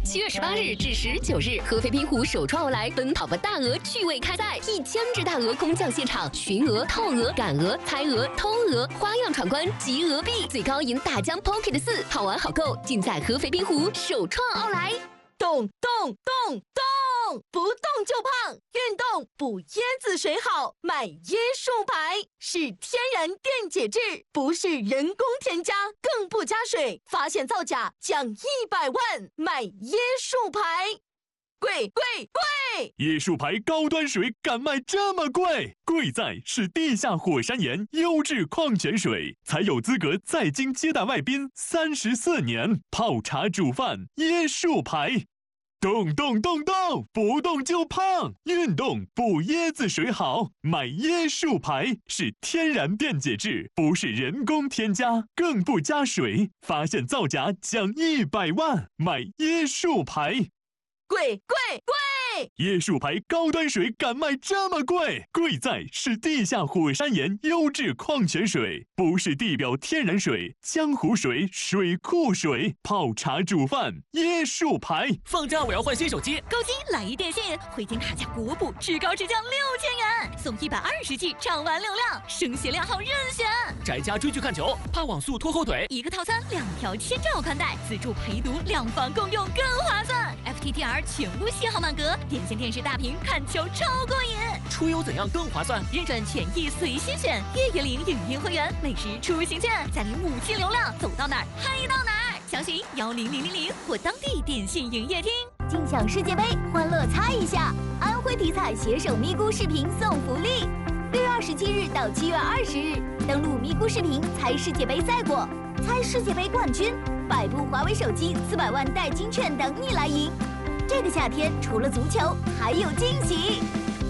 7月18日至19日，合肥滨湖首创奥莱奔跑吧大鹅趣味开赛，1000只大鹅空降现场，寻鹅、透鹅、赶鹅、猜鹅、偷鹅，花样闯关集鹅币，最高赢大疆 Pocket 4，好玩好购，尽在合肥滨湖首创奥莱。 动动动动，不动就胖，运动补椰子水好，买椰树牌是天然电解质，不是人工添加，更不加水，发现造假奖100万，买椰树牌。贵！ 椰树牌高端水敢卖这么贵？贵在是地下火山岩优质矿泉水，才有资格在京接待外宾34年。泡茶煮饭，椰树牌。动动动动，不动就胖，运动补椰子水好，买椰树牌是天然电解质，不是人工添加，更不加水，发现造假奖100万，买椰树牌。 贵！ 椰树牌高端水敢卖这么贵？贵在是地下火山岩优质矿泉水，不是地表天然水、江湖水、水库水，泡茶煮饭，椰树牌。 放假我要换新手机， 购机来一电信，回京卡价国补，至高至降6000元，送120G 畅玩流量，升学量号任选。 宅家追剧看球，怕网速拖后腿， 一个套餐2条千兆宽带，自助陪读，2房共用更划算。FTTR 全屋信号满格，点线电视大屏看球超过瘾。 出游怎样更划算？ 认准权益随心选，月月领影音会员，每时出行券，再领5G流量，走到哪儿嗨到哪儿。详询10000或当地电信营业厅。 尽享世界杯，欢乐猜一下！安徽体彩携手咪咕视频送福利，6月27日到7月20日，登录咪咕视频猜世界杯赛果，猜世界杯冠军，100部华为手机，400万代金券等你来赢。这个夏天除了足球还有惊喜，